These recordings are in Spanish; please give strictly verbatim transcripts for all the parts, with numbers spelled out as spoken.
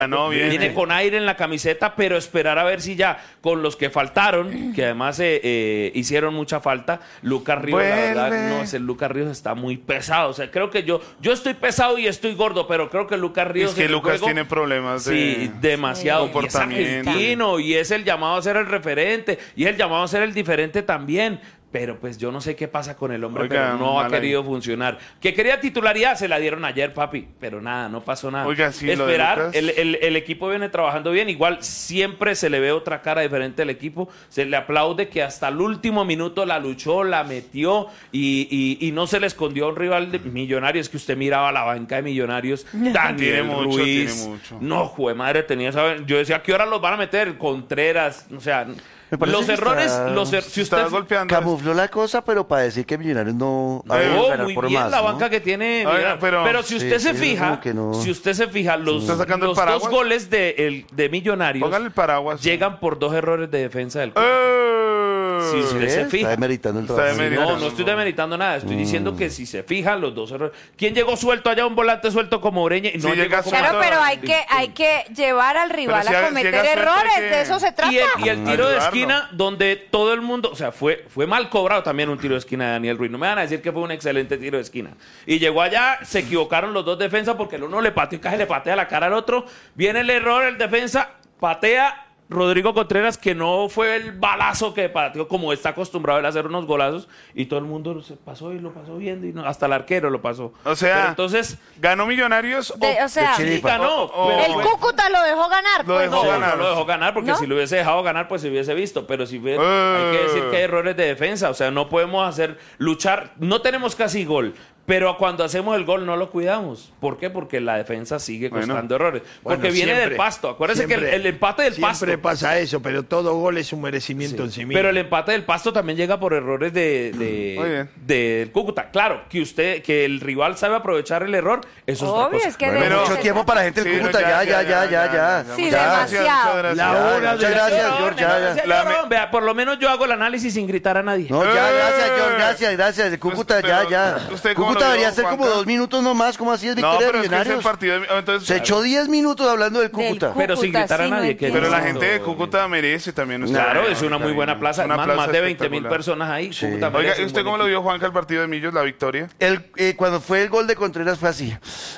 No, viene. viene con aire en la camiseta, pero esperar a ver si ya con los que faltaron, que además eh, eh, hicieron mucha falta, Lucas Ríos, Vuelve. la verdad, no, ese Lucas Ríos está muy pesado. O sea, creo que yo, yo estoy pesado y estoy gordo, pero creo que Lucas Ríos Es que en el Lucas juego, tiene problemas de sí, demasiado. sí. comportamiento. Y es argentino y es el llamado a ser el referente y es el llamado a ser el diferente también. Pero pues yo no sé qué pasa con el hombre, Oiga, pero no ha mal ahí. querido funcionar. Que quería titularidad, se la dieron ayer, papi, pero nada, no pasó nada. Oiga, sí, lo de Esperar, Lucas. el, el, el equipo viene trabajando bien, igual siempre se le ve otra cara diferente al equipo, se le aplaude que hasta el último minuto la luchó, la metió y, y, y no se le escondió a un rival de Millonarios, que usted miraba la banca de Millonarios, Daniel Tiene mucho, Ruiz, tiene mucho. no, jue madre, tenía esa, yo decía, ¿a qué hora los van a meter? Contreras, o sea, parece los que errores, está- los er- si Estaba usted golpeando. Camufló la cosa, pero para decir que Millonarios no ha Eh, debido Oh, ganar muy por bien más, la ¿no? banca que tiene. Oiga, mira, pero- pero, si usted Sí, se sí, fija, como que no. si usted se fija, los, ¿Está sacando el los dos paraguas? goles de, el, de Millonarios Póngale el paraguas. llegan por dos errores de defensa del club. ¡Eh! Si ¿Sí usted ves? se fija. Está demeritando el Está trabajo. demeritando. No, no estoy demeritando nada. Estoy diciendo que si se fija, los dos errores. ¿Quién llegó suelto allá? Un volante suelto como Ureña. Y no Sí, llegó llega como- Claro, Todo- pero hay que, hay que llevar al rival si a haga- cometer si haga suerte, errores, hay que- de eso se trata. Y el, y el tiro de Ayudarlo. esquina donde todo el mundo, o sea, fue, fue mal cobrado también un tiro de esquina de Daniel Ruiz. No me van a decir que fue un excelente tiro de esquina. Y llegó allá, se equivocaron los dos defensas porque el uno le pateó y casi le patea la cara al otro. Viene el error, el defensa patea Rodrigo Contreras, que no fue el balazo que pateó como está acostumbrado él a hacer unos golazos, y todo el mundo se pasó y lo pasó viendo, y no, hasta el arquero lo pasó. O sea, Pero entonces, ¿ganó Millonarios? De- o sea, de sí, chiripa. ganó. O- o- pero el fue- Cúcuta lo dejó ganar. Lo pues. dejó No, ganar. no lo dejó ganar, porque ¿No? si lo hubiese dejado ganar, pues se hubiese visto. Pero si hubiese- Eh. hay que decir que hay errores de defensa. O sea, no podemos hacer luchar. No tenemos casi gol. Pero cuando hacemos el gol no lo cuidamos. ¿Por qué? Porque la defensa sigue Bueno. costando errores. Porque Bueno, viene siempre, del pasto. Acuérdense que el, siempre, el empate del pasto. Siempre pasa eso, pero todo gol es un merecimiento en sí mismo. Pero el empate del pasto también llega por errores de, Muy de, bien. del Cúcuta. Claro, que usted, que el rival sabe aprovechar el error, eso es otra Obvio, cosa. es que Bueno, de eso mucho se tiempo trata. para la gente del Sí, Cúcuta. Ya, ya, ya, ya, ya. Sí, Ya. demasiado. Gracias, La Ya, hora muchas de- gracias, Llorón, George. Ya, ya. demasiado La llorón. me- Vea, por lo menos yo hago el análisis sin gritar a nadie. No, ya, Eh. gracias, George, gracias, gracias. El Cúcuta, Pues, ya, pero, ya. ¿usted cómo Cúcuta lo debería vio, ser como Juanca? dos minutos nomás, como así es No, victoria de pero es que ese Millonarios. partido... Entonces, Se echó diez minutos hablando del Cúcuta. Del Pero sin Cúcuta, gritar a sí, no nadie, que entiendo. Pero la No, gente de no, Cúcuta merece también. usted. Claro, es una muy buena plaza. Una Más, plaza más de veinte mil espectacular. personas ahí. Sí. Cúcuta Oiga, merece ¿y un usted buen cómo lo equipo. vio, Juanca, el partido de Millos, la victoria? El, eh, cuando fue el gol de Contreras fue así.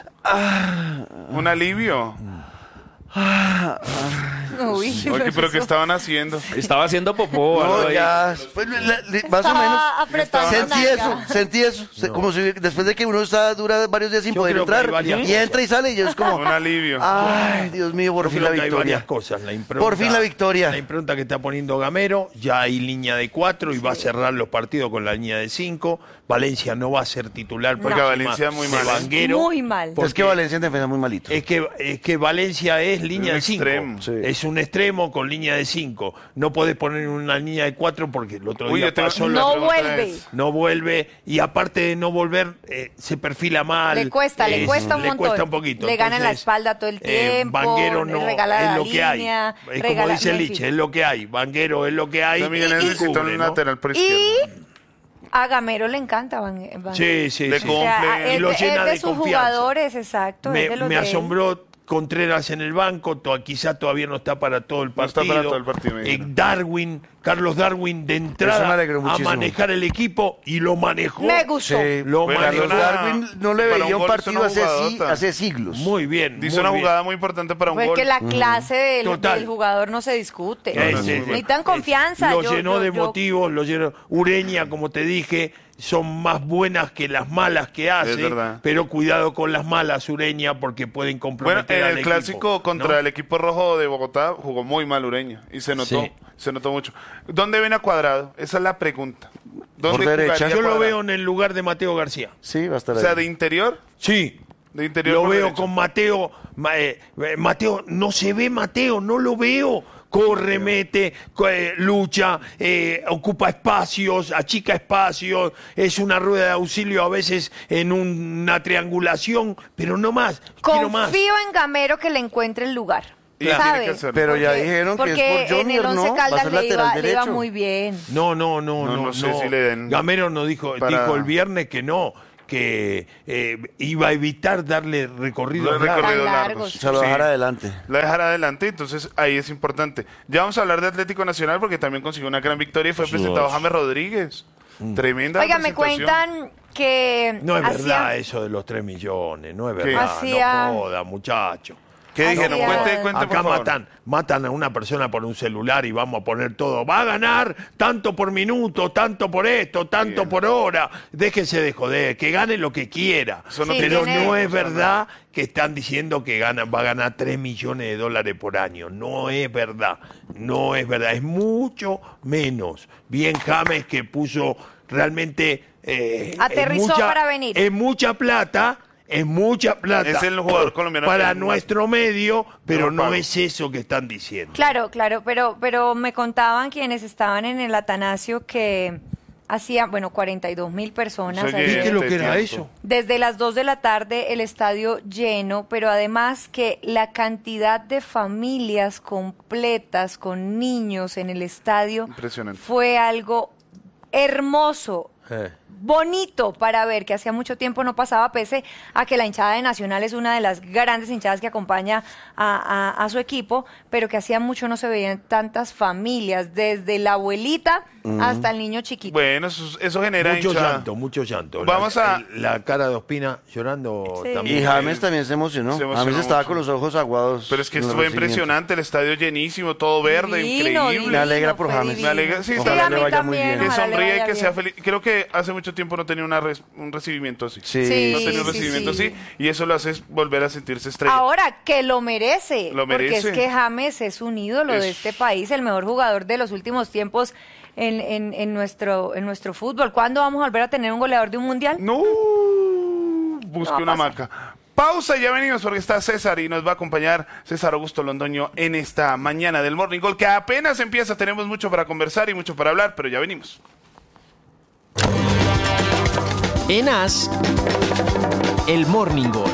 Ah, Un alivio. Uy, Oye, pero ¿qué estaban haciendo? Estaba haciendo popó. algo no, ahí. ya. Pues, la- la- más o Estaba menos. apretando Sentí nalga. eso, sentí eso. Se- Como si después de que uno está dura varios días sin Yo poder creo que hay entrar varias y entra y sale y yo es como, Un alivio. ay, Dios mío, por Yo fin creo la que hay victoria. varias cosas. La impronta- Por fin la victoria. La impronta que está poniendo Gamero, ya hay línea de cuatro y va a cerrar los partidos con la línea de cinco. Valencia no va a ser titular. Porque próxima Valencia muy de mal, ¿eh? Vanguero, Muy mal. porque Es que Valencia en defensa es muy malito. Es que, es que Valencia es línea Un de cinco. extremo. Sí. Es un extremo con línea de cinco. No podés poner una línea de cuatro porque el otro Uy, día yo tengo- pasó la No pregunta vuelve. es- no vuelve y aparte de no volver eh, se perfila mal. Le cuesta, le Es- cuesta un le montón. cuesta un poquito. Le gana en la Entonces, espalda todo el eh, tiempo, Vanguero le no regala es la lo que hay. línea, Es como regala- dice en fin. Liche, es lo que hay. Vanguero es lo que hay. También y necesita cubre, un ¿no? lateral por Y izquierda. a Gamero le encanta Van, Van- Sí, sí, Le sí. O sea, cumple. es, Y lo de- llena es de de sus confianza. jugadores, exacto. es Me, de los me de él. asombró Contreras en el banco, to- quizá todavía no está para todo el No está partido. para todo el partido, me Eh, dijeron. Darwin, Carlos Darwin de Eso me entrada alegró a muchísimo. manejar el equipo y lo manejó. Me gustó. Sí, Lo Bueno, manejó. Carlos Darwin no le para un veía un gol es partido una hace, así, jugadota. hace siglos. Muy bien. Dice muy una bien. jugada muy importante para un Pues gol. que la clase del, Total. del jugador no se discute. Ese- no, es muy bueno. Necesitan confianza. Lo yo- llenó yo- de yo- motivos, lo llenó. Ureña, como te dije, son más buenas que las malas que hace. verdad. Pero cuidado con las malas, Ureña, porque pueden Bueno, comprometer en al el equipo, clásico contra ¿no? el equipo rojo de Bogotá jugó muy mal Ureña y se notó, Sí. se notó mucho. ¿Dónde ven a Cuadrado? Esa es la pregunta. ¿Dónde Por derecha. jugaría Yo lo Cuadrado? veo en el lugar de Mateo García. Sí, va a estar O sea, ahí. de interior, Sí. de interior Lo por veo derecha. con Mateo. Ma- eh, eh, Mateo, no se ve Mateo, no lo veo. Corre, mete, co- eh, lucha, eh, ocupa espacios, achica espacios, es una rueda de auxilio a veces en una triangulación, pero no más. Quiero más. Confío en Gamero que le encuentre el lugar. Y tiene ¿Sabe? que hacerlo. Pero ya Porque- dijeron que porque es por en el Junior, Once ¿no? Va a Caldas ser le lateral iba, le iba derecho. muy bien. No, no, no, No, no. no sé si le den Gamero nos dijo, para- dijo el viernes que no, que eh, iba a evitar darle recorridos Los largos. recorridos Tan largos. largos. Se lo Sí. dejar adelante. La dejar adelante, entonces ahí es importante. Ya vamos a hablar de Atlético Nacional porque también consiguió una gran victoria y fue presentado James Rodríguez. Tremenda Oiga, me presentación. cuentan que No es hacía- verdad eso de los tres millones, no es ¿Qué? verdad, Hacía- no joda, muchacho. ¿Qué dijeron? Hacía- Cuente, cuente, Acá por favor. matan, matan a una persona por un celular y vamos a poner todo. Va a ganar tanto por minuto, tanto por esto, tanto Bien. por hora. Déjese de joder, que gane lo que quiera. Eso no Sí, Pero tiene- no es verdad que están diciendo que gana, va a ganar tres millones de dólares por año. No es verdad, no es verdad. Es mucho menos. Bien James que puso realmente... eh, Aterrizó es mucha- para venir. Es mucha plata. Es mucha plata Es el jugador colombiano para que más- nuestro medio, pero Mejor no pago. es eso que están diciendo. Claro, claro, pero, pero me contaban quienes estaban en el Atanasio que hacía, bueno, cuarenta y dos mil personas. Eso ahí. que- ¿Viste lo que tiempo. era eso? Desde las dos de la tarde el estadio lleno, pero además que la cantidad de familias completas con niños en el estadio Impresionante. fue algo hermoso, Eh. bonito para ver, que hacía mucho tiempo no pasaba, pese a que la hinchada de Nacional es una de las grandes hinchadas que acompaña a, a- a su equipo, pero que hacía mucho no se veían tantas familias, desde la abuelita hasta el niño chiquito. Bueno, eso, eso genera Mucho hinchada. llanto, mucho llanto. Vamos la, a- el- la cara de Ospina llorando Sí. también. Y James también se emocionó. Se emocionó James estaba mucho. con los ojos aguados. Pero es que en el esto fue recibimiento. impresionante, el estadio llenísimo, todo verde, Divino, increíble. Me alegra por fue James. divino. Me alegra- sí, Sí, ojalá a le mí vaya muy también, bien. Que ojalá le sonríe y vaya que sea bien. feliz. Creo que hace mucho tiempo no tenía una res- un recibimiento así. Sí. Sí. No tenía un recibimiento sí. así y eso lo hace volver a sentirse estrella. Ahora, que lo merece, Lo porque merece. es que James es un ídolo de Es- este país, el mejor jugador de los últimos tiempos en, en, en nuestro, en nuestro fútbol. ¿Cuándo vamos a volver a tener un goleador de un mundial? No, busque No va a una pasar. maca. Pausa, ya venimos porque está César y nos va a acompañar César Augusto Londoño en esta mañana del Morning Call que apenas empieza. Tenemos mucho para conversar y mucho para hablar, pero ya venimos. En As, el Morning Call.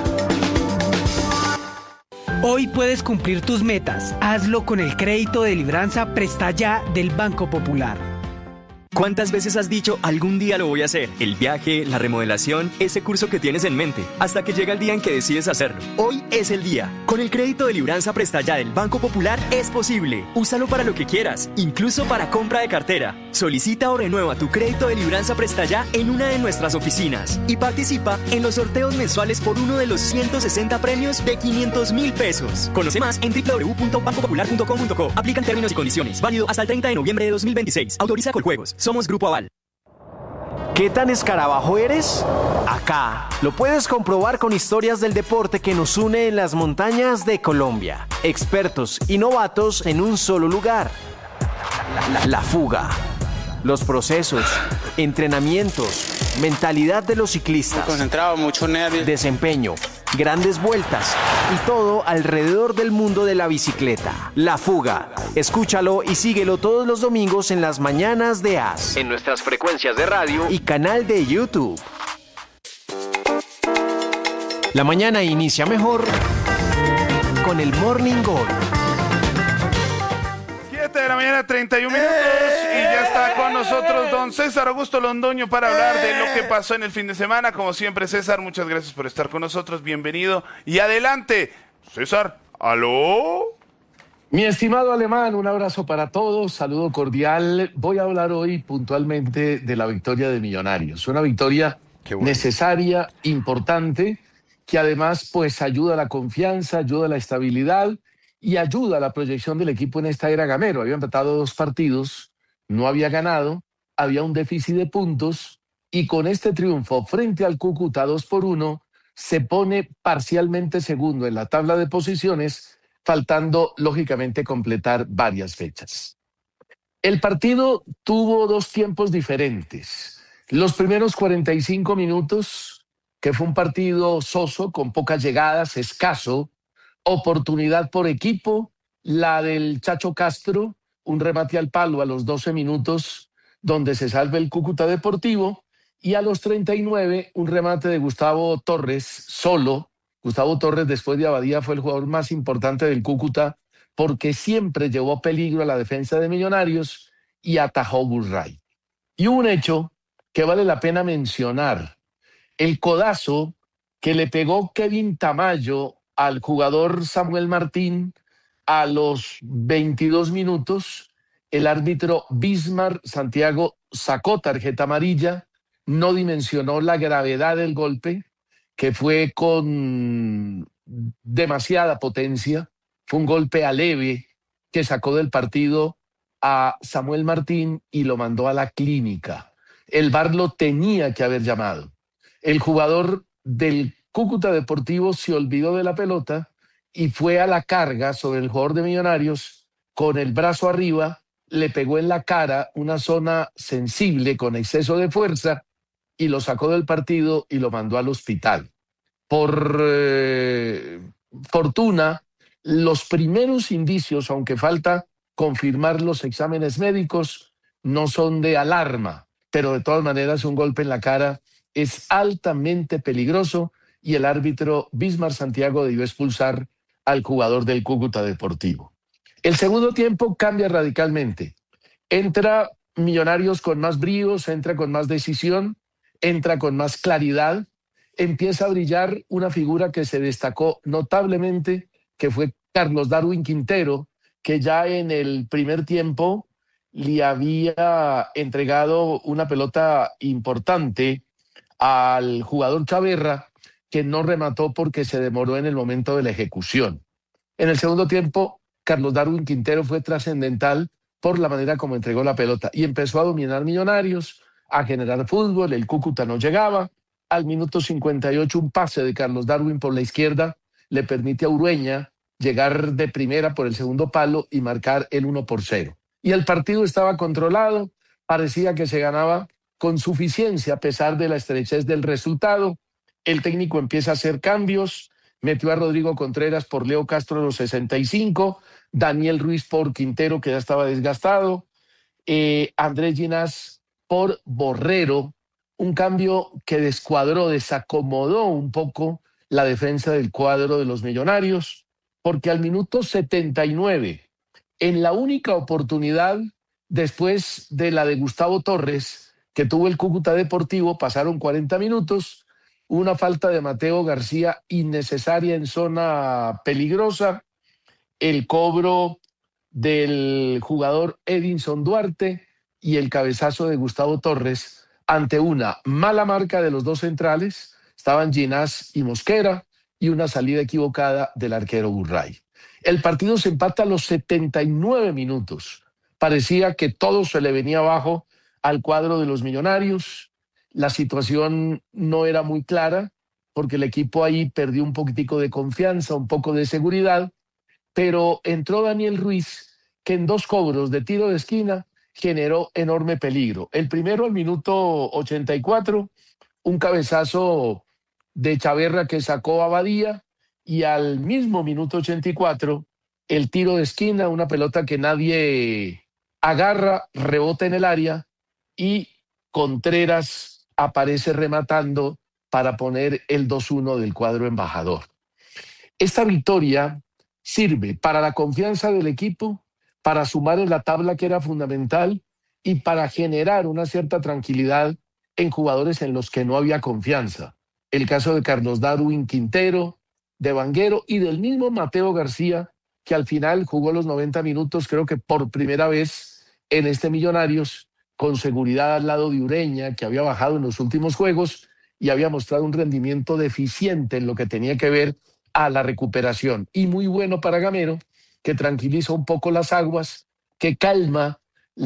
Hoy puedes cumplir tus metas. Hazlo con el crédito de Libranza Presta Ya del Banco Popular. ¿Cuántas veces has dicho algún día lo voy a hacer? El viaje, la remodelación, ese curso que tienes en mente, hasta que llega el día en que decides hacerlo. Hoy es el día. Con el crédito de Libranza Presta Ya del Banco Popular es posible. Úsalo para lo que quieras, incluso para compra de cartera. Solicita o renueva tu crédito de Libranza Presta Ya en una de nuestras oficinas y participa en los sorteos mensuales por uno de los ciento sesenta premios de quinientos mil pesos. Conoce más en doble u doble u doble u punto banco popular punto com punto co. Aplican términos y condiciones. Válido hasta el treinta de noviembre de dos mil veintiséis. Autoriza Coljuegos. Somos Grupo Aval. ¿Qué tan escarabajo eres? Acá lo puedes comprobar con historias del deporte que nos une en las montañas de Colombia. Expertos y novatos en un solo lugar. La, la fuga. Los procesos, entrenamientos, mentalidad de los ciclistas. Concentrado, mucho nervio. Desempeño, grandes vueltas y todo alrededor del mundo de la bicicleta. La Fuga. Escúchalo y síguelo todos los domingos en las mañanas de As. En nuestras frecuencias de radio y canal de YouTube. La mañana inicia mejor con el Morning Call. siete de la mañana, treinta y un minutos y ya está con nosotros don César Augusto Londoño para hablar de lo que pasó en el fin de semana. Como siempre, César, muchas gracias por estar con nosotros. Bienvenido y adelante. César, ¿aló? Mi estimado Alemán, un abrazo para todos, saludo cordial. Voy a hablar hoy puntualmente de la victoria de Millonarios. Una victoria necesaria, importante, que además pues ayuda a la confianza, ayuda a la estabilidad y ayuda a la proyección del equipo en esta era Gamero. Había empatado dos partidos, no había ganado, había un déficit de puntos y con este triunfo frente al Cúcuta dos por uno se pone parcialmente segundo en la tabla de posiciones, faltando lógicamente completar varias fechas. El partido tuvo dos tiempos diferentes. Los primeros cuarenta y cinco minutos, que fue un partido soso, con pocas llegadas, escaso, oportunidad por equipo, la del Chacho Castro, un remate al palo a los doce minutos, donde se salva el Cúcuta Deportivo, y a los treinta y nueve, un remate de Gustavo Torres, solo. Gustavo Torres, después de Abadía, fue el jugador más importante del Cúcuta, porque siempre llevó peligro a la defensa de Millonarios y atajó Burray. Y un hecho que vale la pena mencionar. el codazo que le pegó Kevin Tamayo al jugador Samuel Martín a los veintidós minutos. El árbitro Bismar Santiago sacó tarjeta amarilla, no dimensionó la gravedad del golpe, que fue con demasiada potencia. Fue un golpe a leve que sacó del partido a Samuel Martín y lo mandó a la clínica. El V A R lo tenía que haber llamado. El jugador del Cúcuta Deportivo se olvidó de la pelota y fue a la carga sobre el jugador de Millonarios con el brazo arriba, le pegó en la cara, una zona sensible con exceso de fuerza, y lo sacó del partido y lo mandó al hospital. Por eh, fortuna, los primeros indicios, aunque falta confirmar los exámenes médicos, no son de alarma, pero de todas maneras un golpe en la cara es altamente peligroso y el árbitro Bismar Santiago debió expulsar al jugador del Cúcuta Deportivo. El segundo tiempo cambia radicalmente. Entra Millonarios con más bríos, entra con más decisión, entra con más claridad, empieza a brillar una figura que se destacó notablemente, que fue Carlos Darwin Quintero, que ya en el primer tiempo le había entregado una pelota importante al jugador Chaverra, que no remató porque se demoró en el momento de la ejecución. En el segundo tiempo, Carlos Darwin Quintero fue trascendental por la manera como entregó la pelota y empezó a dominar Millonarios, a generar fútbol. El Cúcuta no llegaba. Al minuto cincuenta y ocho, un pase de Carlos Darwin por la izquierda le permite a Urueña llegar de primera por el segundo palo y marcar el uno por cero. Y el partido estaba controlado, parecía que se ganaba con suficiencia a pesar de la estrechez del resultado. El técnico empieza a hacer cambios, metió a Rodrigo Contreras por Leo Castro a los sesenta y cinco, Daniel Ruiz por Quintero, que ya estaba desgastado, eh, Andrés Ginás por Borrero, un cambio que descuadró, desacomodó un poco la defensa del cuadro de los Millonarios, porque al minuto setenta y nueve, en la única oportunidad después de la de Gustavo Torres que tuvo el Cúcuta Deportivo, pasaron cuarenta minutos, una falta de Mateo García innecesaria en zona peligrosa, el cobro del jugador Edinson Duarte y el cabezazo de Gustavo Torres ante una mala marca de los dos centrales, estaban Ginás y Mosquera, y una salida equivocada del arquero Burray. El partido se empata a los setenta y nueve minutos. Parecía que todo se le venía abajo al cuadro de los Millonarios. La situación no era muy clara porque el equipo ahí perdió un poquitico de confianza, un poco de seguridad, pero entró Daniel Ruiz, que en dos cobros de tiro de esquina generó enorme peligro. El primero al minuto ochenta y cuatro, un cabezazo de Chaverra que sacó a Badía, y al mismo minuto ochenta y cuatro, el tiro de esquina, una pelota que nadie agarra, rebota en el área y Contreras aparece rematando para poner el dos uno del cuadro embajador. Esta victoria sirve para la confianza del equipo, para sumar en la tabla, que era fundamental, y para generar una cierta tranquilidad en jugadores en los que no había confianza. El caso de Carlos Darwin Quintero, de Vanguero y del mismo Mateo García, que al final jugó los noventa minutos, creo que por primera vez en este Millonarios, con seguridad al lado de Ureña, que había bajado en los últimos juegos y había mostrado un rendimiento deficiente en lo que tenía que ver a la recuperación. Y muy bueno para Gamero, que tranquiliza un poco las aguas, que calma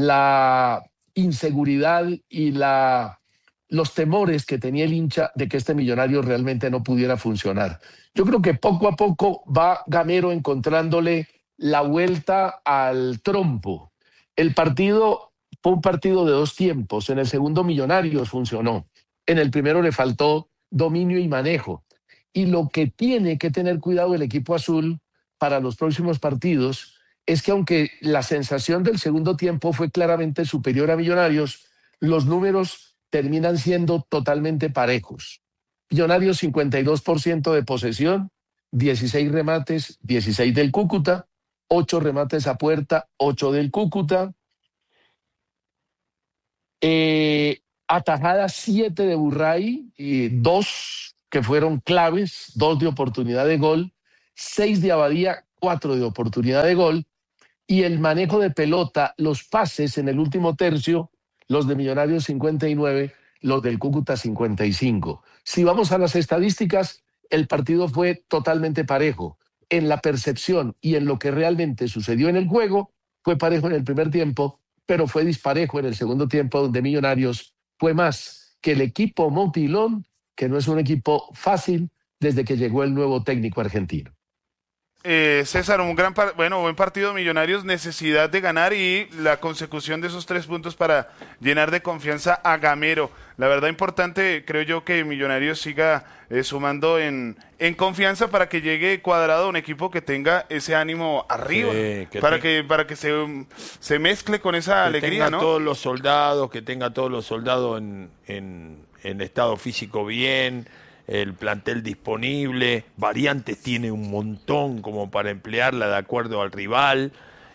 la inseguridad y la... los temores que tenía el hincha de que este Millonario realmente no pudiera funcionar. Yo creo que poco a poco va Gamero encontrándole la vuelta al trompo. El partido fue un partido de dos tiempos. En el segundo Millonarios funcionó. En el primero le faltó dominio y manejo. Y lo que tiene que tener cuidado el equipo azul para los próximos partidos es que, aunque la sensación del segundo tiempo fue claramente superior a Millonarios, los números terminan siendo totalmente parejos. Millonarios cincuenta y dos por ciento de posesión, dieciséis remates, dieciséis del Cúcuta, ocho remates a puerta, ocho del Cúcuta. Eh, Atajadas siete de Burray, y dos que fueron claves, dos de oportunidad de gol, seis de Abadía, cuatro de oportunidad de gol, y el manejo de pelota, los pases en el último tercio, los de Millonarios cincuenta y nueve, los del Cúcuta cincuenta y cinco. Si vamos a las estadísticas, el partido fue totalmente parejo. En la percepción y en lo que realmente sucedió en el juego, fue parejo en el primer tiempo, pero fue disparejo en el segundo tiempo, donde Millonarios fue más que el equipo Montilón, que no es un equipo fácil desde que llegó el nuevo técnico argentino. Eh, César, un gran par bueno, buen partido de Millonarios, necesidad de ganar y la consecución de esos tres puntos para llenar de confianza a Gamero. La verdad importante, creo yo, que Millonarios siga eh, sumando en, en confianza para que llegue Cuadrado, un equipo que tenga ese ánimo arriba, Sí, que para, te- que, para que se, um, se mezcle con esa que alegría, tenga ¿no? todos los soldados, que tenga todos los soldados en, en, en estado físico bien, el plantel disponible, variantes tiene un montón como para emplearla de acuerdo al rival,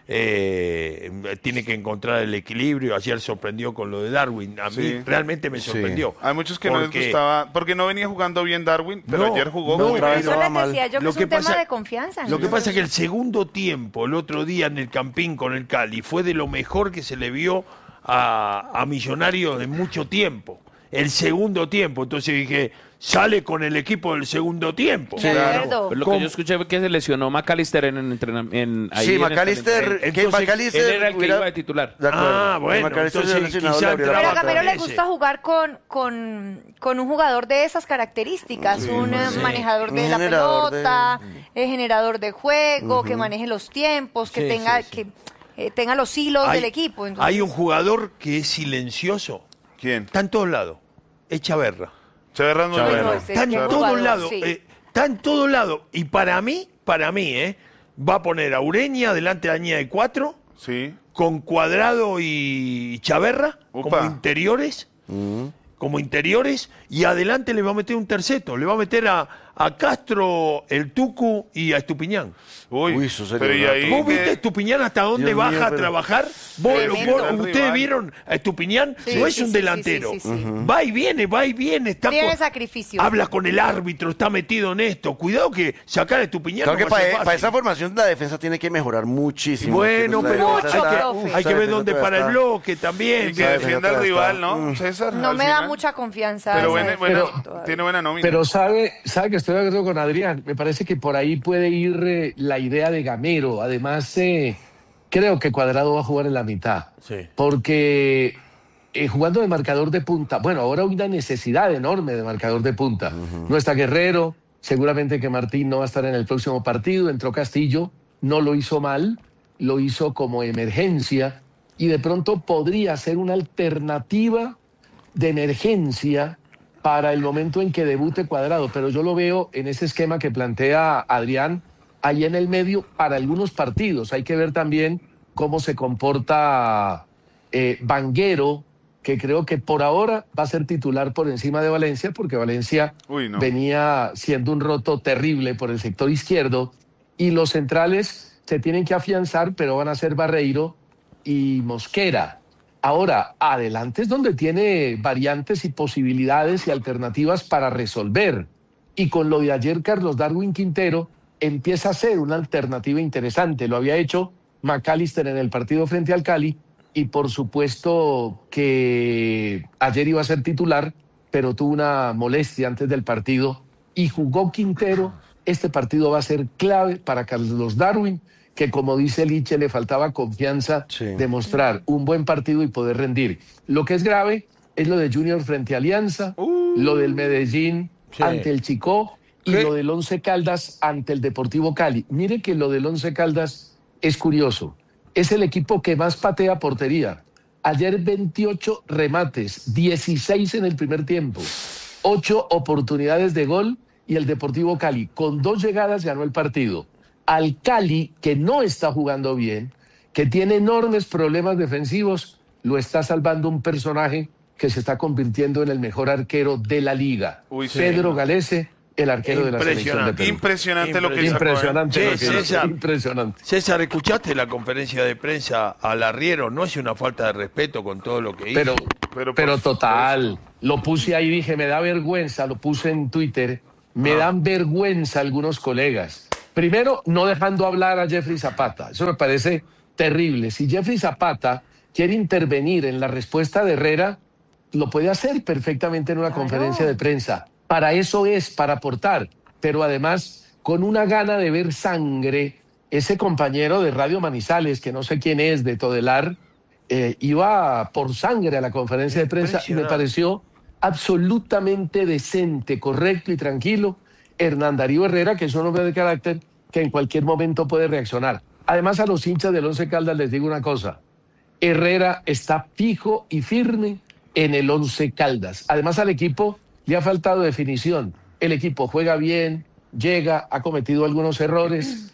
eh, tiene que encontrar el equilibrio. Ayer sorprendió con lo de Darwin, a mí Sí. realmente me Sí. sorprendió. Hay muchos que no les Porque- gustaba, porque no venía jugando bien Darwin, pero No, ayer jugó no, muy otra bien. vez Eso va les mal. decía yo que Lo es que un tema pasa- de confianza. Lo que ¿no? pasa es que el segundo tiempo, el otro día en el Campín con el Cali, fue de lo mejor que se le vio a, a Millonarios en mucho tiempo. El segundo tiempo, entonces dije, sale con el equipo del segundo tiempo. De acuerdo. Pero lo ¿Cómo? que yo escuché fue que se lesionó McAllister en el entrenamiento. Sí, McAllister, que Entonces, McAllister Él era el que hubiera- iba de titular. De acuerdo. Ah, bueno, McAllister entonces se lesionó, quizá le abrió la Pero a entraba puerta. Gamero le ese. gusta jugar con, con, con un jugador de esas características, un eh, sí. manejador de Un la generador de- pelota, eh, generador de juego, que maneje los tiempos, que Sí, tenga sí, sí. que eh, tenga los hilos Hay- del equipo. Entonces, Hay un jugador que es silencioso, ¿Quién? está en todos lados, Echaverra. Chaverra es muy Uy, bueno. no, ese Está en qué todos jugador, lados, sí. eh, está en todos lados. Y para mí, para mí, eh, va a poner a Ureña delante de la línea de cuatro, Sí. con Cuadrado y Chaverra Upa. como interiores, como interiores, y adelante le va a meter un terceto, le va a meter a, a Castro, el Tucu y a Estupiñán. Uy, Uy, eso sería pero y un ahí ¿Vos que- viste a Estupiñán hasta dónde Dios baja mío, a pero- trabajar? ¿Vos, Tremendo. vos- El ¿Ustedes rival. vieron a Estupiñán? Sí, no es sí, un sí, delantero. sí, sí, sí, sí. Va y viene, va y viene. Está Tiene con- sacrificio. Habla con el árbitro, está metido en esto. Cuidado que sacar a Estupiñán Claro no que va a ser para, fácil. esa formación la defensa tiene que mejorar muchísimo. Bueno, La pero defensa hay Mucho, que, está- profe. hay esa que ver defensa dónde todavía para el está- bloque también. y que Esa defienda al defensa rival, está- ¿no, Mm. César? No Al me da final. mucha confianza. Pero esa buena- defensa buena- todavía. tiene buena nómina. Pero sabe, sabe que estoy de acuerdo con Adrián. Me parece que por ahí puede ir eh, la idea de Gamero. Además, eh, creo que Cuadrado va a jugar en la mitad. Sí. Porque eh, jugando de marcador de punta, bueno, ahora hay una necesidad enorme de marcador de punta. No está Guerrero, seguramente que Martín no va a estar en el próximo partido. Entró Castillo, no lo hizo mal, lo hizo como emergencia y de pronto podría ser una alternativa de emergencia para el momento en que debute Cuadrado, pero yo lo veo en ese esquema que plantea Adrián ahí en el medio para algunos partidos. Hay que ver también cómo se comporta eh, Vanguero, que creo que por ahora va a ser titular por encima de Valencia, porque Valencia Uy, no. venía siendo un roto terrible por el sector izquierdo, y los centrales se tienen que afianzar, pero van a ser Barreiro y Mosquera. Ahora, adelante es donde tiene variantes y posibilidades y alternativas para resolver. Y con lo de ayer, Carlos Darwin Quintero empieza a ser una alternativa interesante. Lo había hecho McAllister en el partido frente al Cali y por supuesto que ayer iba a ser titular, pero tuvo una molestia antes del partido y jugó Quintero. Este partido va a ser clave para Carlos Darwin, que como dice Liche, le faltaba confianza Sí. de mostrar un buen partido y poder rendir. Lo que es grave es lo de Junior frente a Alianza, lo del Medellín Sí. ante el Chicó y ¿Qué? lo del Once Caldas ante el Deportivo Cali. Mire que lo del Once Caldas es curioso. Es el equipo que más patea a portería. Ayer veintiocho remates, dieciséis en el primer tiempo, ocho oportunidades de gol y el Deportivo Cali con dos llegadas ganó el partido. Al Cali, que no está jugando bien, que tiene enormes problemas defensivos, lo está salvando un personaje que se está convirtiendo en el mejor arquero de la liga. Uy, sí. Pedro Galese el arquero de la selección de Perú. Impresionante lo que hizo. Impresionante lo que Che, hizo. César, Impresionante. César, ¿escuchaste la conferencia de prensa al arriero? ¿No es una falta de respeto con todo lo que hizo? Pero, Pero, pero, por total, lo puse ahí, dije, me da vergüenza, lo puse en Twitter, me dan vergüenza algunos colegas. Primero, no dejando hablar a Jeffrey Zapata, eso me parece terrible. Si Jeffrey Zapata quiere intervenir en la respuesta de Herrera, lo puede hacer perfectamente en una Claro. conferencia de prensa. Para eso es, para aportar, pero además con una gana de ver sangre, ese compañero de Radio Manizales, que no sé quién es, de Todelar, eh, iba por sangre a la conferencia de prensa y me Impresionante. pareció absolutamente decente, correcto y tranquilo. Hernán Darío Herrera, que es un hombre de carácter, que en cualquier momento puede reaccionar. Además, a los hinchas del Once Caldas les digo una cosa. Herrera está fijo y firme en el Once Caldas. Además, al equipo le ha faltado definición. El equipo juega bien, llega, ha cometido algunos errores.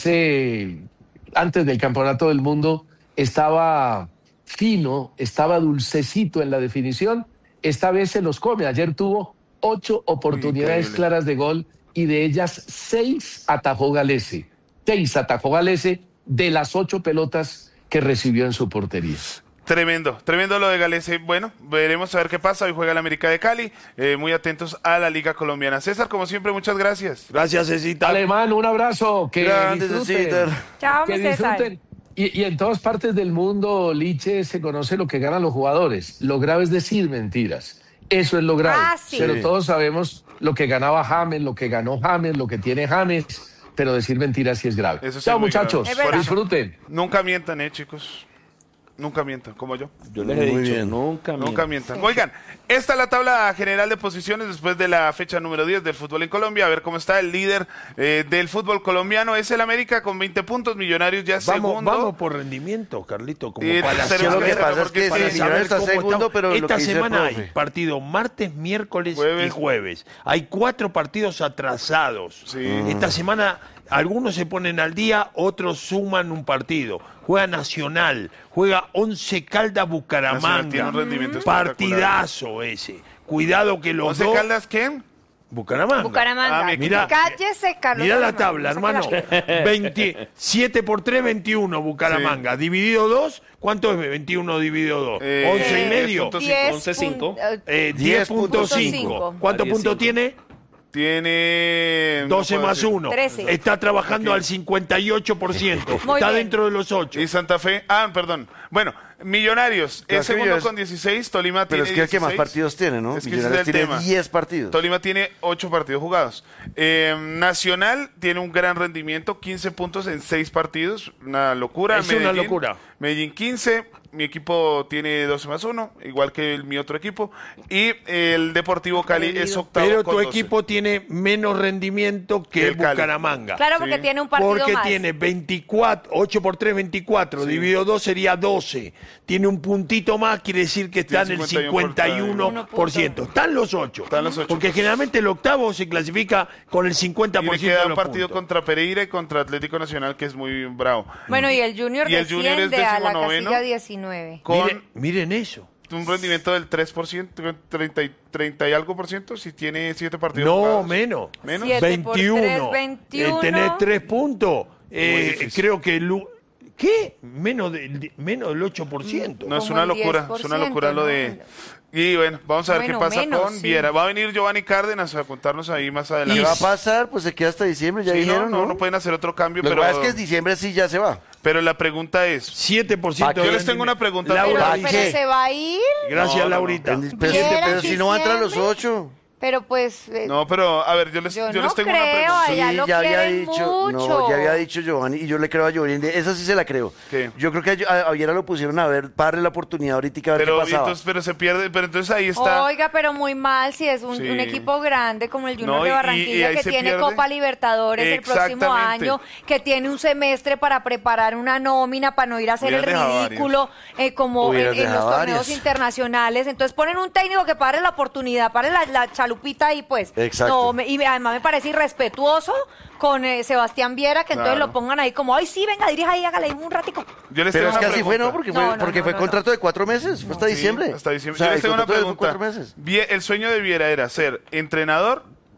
Hace, antes del Campeonato del Mundo, estaba fino, estaba dulcecito en la definición. Esta vez se los come. Ayer tuvo ocho oportunidades Increíble. claras de gol y de ellas seis atajó Galese. Seis atajó Galese de las ocho pelotas que recibió en su portería. Tremendo, tremendo lo de Galese. Bueno, veremos a ver qué pasa. Hoy juega el América de Cali. Eh, muy atentos a la Liga Colombiana. César, como siempre, muchas gracias. Gracias, Cecita. Alemán, un abrazo. Que Grande, disfruten. César. Chao, Que mi César. disfruten. Y, y en todas partes del mundo, Liche, se conoce lo que ganan los jugadores. Lo grave es decir mentiras. Eso es lo grave. Ah, sí. Pero Sí. todos sabemos lo que ganaba James, lo que ganó James, lo que tiene James. Pero decir mentiras sí es grave. Eso sí Chao, es muy muchachos. grave. Es verdad. Disfruten. Nunca mientan, eh, chicos. Nunca mientan, como yo. Yo les he Muy dicho, bien. nunca Nunca mientan. mientan. Oigan, esta es la tabla general de posiciones después de la fecha número diez del fútbol en Colombia. A ver cómo está el líder eh, del fútbol colombiano. Es el América con veinte puntos. Millonarios ya Vamos, segundo. vamos por rendimiento, Carlito. Como Y para tenemos Lo que hacerlo pasa es porque que sí, para sí, saber Millonarios está cómo segundo, estamos. pero lo Esta que dice el semana hay profe. partido martes, miércoles Jueves. y jueves. Hay cuatro partidos atrasados. Sí. Esta semana algunos se ponen al día, otros suman un partido. Juega Nacional, juega Once Caldas Nacional Bucaramanga. tiene un rendimiento espectacular. Partidazo ese. Cuidado que los ¿Once dos... Caldas quién? Bucaramanga. Bucaramanga. Ah, mi equipo. Mira, Cállese, Carlos. Mira la Alemán. tabla, Saque hermano. la- veintisiete por tres, veintiuno Bucaramanga. Dividido dos, ¿cuánto es veintiuno dividido dos? Eh, once y medio. diez punto diez once cinco. pun- eh, Eh, diez punto cinco. cinco. ¿Cuántos diez puntos cinco. tiene? Tiene... no doce puedo más decir. uno. trece. Está trabajando al cincuenta y ocho por ciento. Muy Está bien. dentro de los ocho. Y Santa Fe... Ah, perdón. Bueno, Millonarios. Claro Es que segundo Millonarios- con dieciséis. Tolima Pero tiene es que el que más dieciséis. partidos tiene, ¿no? Es que ese es Millonarios el tiene tema. diez partidos. Tolima tiene ocho partidos jugados. Eh, Nacional tiene un gran rendimiento, quince puntos en seis partidos. Una locura. Es una locura. Medellín quince. Mi equipo tiene doce más uno, igual que el, mi otro equipo. Y el Deportivo Cali es octavo. Pero con tu doce. equipo tiene menos rendimiento que Que el el Cali. Bucaramanga. Claro, porque Sí. tiene un partido Porque más. tiene veinticuatro, ocho por tres, veinticuatro, dividido dos sería doce. Tiene un puntito más, quiere decir que está Tiene en el cincuenta y uno cincuenta y uno por ciento. Están los ocho. Están los ocho. Porque generalmente el octavo se clasifica con el cincuenta Y por le ciento queda de un los partido puntos. contra Pereira y contra Atlético Nacional, que es muy bravo. Bueno, y el Junior Y el Junior es desciende a la decimonoveno. casilla diecinueve. Con Miren, miren eso. un rendimiento del tres por ciento, treinta, y- treinta y algo por ciento, si tiene siete partidos No, jugados. menos. Menos. Siete por tres, veintiuno. veintiuno. Eh, tenés tres puntos. Eh, difícil. creo que... Lu- ¿Qué? Menos, del- menos del ocho por ciento. No, es Como una el locura, es una diez por ciento, locura lo ¿no? de... Y bueno, vamos a ver Bueno, qué pasa menos, con sí. Viera. Va a venir Giovanni Cárdenas a contarnos ahí más ¿Qué adelante. va a pasar? Pues se queda hasta diciembre, ya Sí, dijeron, no, ¿no? no, no pueden hacer otro cambio, Lo que pero, pasa es que en diciembre sí ya se va. pero la pregunta es... siete por ciento. ¿Para qué? de Yo les tengo una pregunta. Pero, Laura ¿Para pero dice- qué? se va a ir. Gracias, No, no, no. Laurita. En- Pero, Viera pero en si no va a entrar los diciembre. ocho. Pero pues... eh, No, pero a ver, yo les, Yo yo no les tengo una creo, pregunta. ay, ya lo ya había quieren dicho, mucho. no, ya había dicho Giovanni, y yo le creo a Giovanni, de- esa sí se la creo. ¿Qué? Yo creo que a, a Viera lo pusieron a ver, para darle la oportunidad ahorita a ver Pero, qué pasaba. entonces, pero se pierde, pero entonces ahí está... Oiga, pero muy mal si es un, Sí. un equipo grande como el Junior No, y- de y- Barranquilla y ahí que se tiene pierde. Copa Libertadores el próximo Exactamente. año, que tiene un semestre para preparar una nómina para no ir a hacer Hubieran el dejado ridículo eh, como en, Hubieran en los dejado torneos varias. internacionales. Entonces ponen un técnico que pare la oportunidad, pare la, la chalupita ahí pues. Exacto. No, me- y me- además me parece irrespetuoso con eh, Sebastián Viera que entonces Claro. lo pongan ahí como, ay sí, venga, dirija ahí, hágale ahí un ratico. Yo les Pero tengo es que una así fue, pregunta. ¿no? Porque fue, No, no, porque no, fue no, contrato de cuatro meses, fue hasta Sí, diciembre. hasta diciembre. O sea, Yo les el tengo una contrato fue pregunta. cuatro meses. Vie- El sueño de Viera era ser entrenador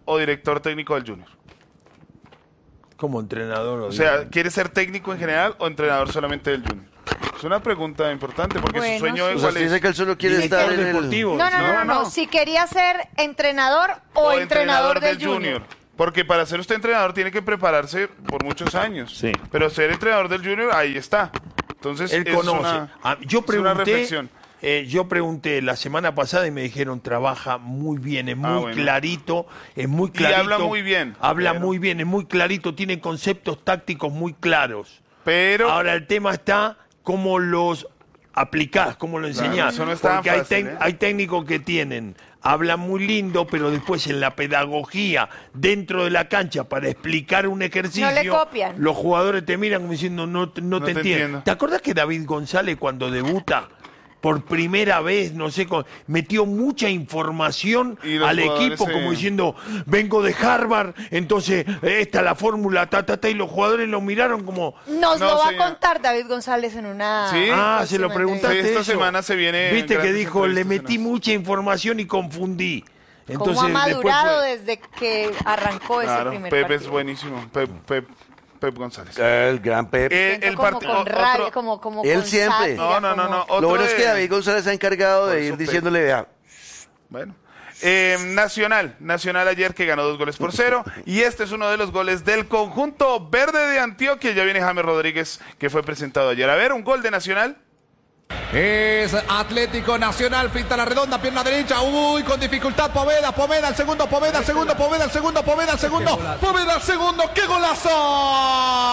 o director técnico del Junior? Como entrenador. O sea, ¿quiere ser técnico en general o entrenador solamente del Junior? Es una pregunta importante porque Bueno, su sueño sí. es O sea, dice que él solo quiere estar en el... deportivo. No, no, no, no, No, no. no. Si quería ser entrenador o, entrenador, del, Junior. Porque para ser usted entrenador tiene que prepararse por muchos años. Sí. Pero ser entrenador del Junior, ahí está. Entonces, Él es conoce. una, Ah, yo es una pregunté, reflexión. eh, yo pregunté la semana pasada y me dijeron trabaja muy bien, es muy Ah, bueno. clarito, es muy Y clarito. habla muy bien, Habla pero- muy bien, es muy clarito, tiene conceptos tácticos muy claros. Pero Ahora el tema está cómo los aplicás, cómo lo Claro, enseñás. eso no es tan Porque hay, fácil, tec- ¿eh? hay técnicos que tienen, hablan muy lindo, pero después en la pedagogía, dentro de la cancha, para explicar un ejercicio, No le copian. los jugadores te miran como diciendo, no, te- no, No te, te entiendo. entiendo. ¿Te acordás que David González cuando debuta? Por primera vez, no sé, con- metió mucha información Y los al jugadores equipo, se- como diciendo, vengo de Harvard, entonces eh, esta es la fórmula, ta, ta, ta, y los jugadores lo miraron como, Nos No, lo va señor. a contar David González en una... Sí. ah, se lo próxima preguntaste. Sí, esta eso? semana se viene Viste que grandes dijo, le entrevistas metí en eso. mucha información y confundí. entrevista. ¿Cómo ha después madurado fue- desde que arrancó ese Claro, primer Pep partido? es buenísimo. Pep, Pep, Pep González. El gran Pep. Eh, Siento el como partido- con rabia, otro- como, como Él con siempre. sátira, No, no, no, como- no. Lo otro bueno es que de- David González se ha encargado Por de ir eso, Pep. diciéndole, vea, Bueno. Eh, Nacional, Nacional ayer que ganó dos goles por cero y este es uno de los goles del conjunto verde de Antioquia. Ya viene James Rodríguez que fue presentado ayer. A ver, un gol de Nacional. Es Atlético Nacional, pinta la redonda, pierna derecha, uy, con dificultad Poveda, Poveda al segundo, Poveda al segundo, Poveda al segundo, Poveda al segundo, Poveda al segundo, ¡qué golazo!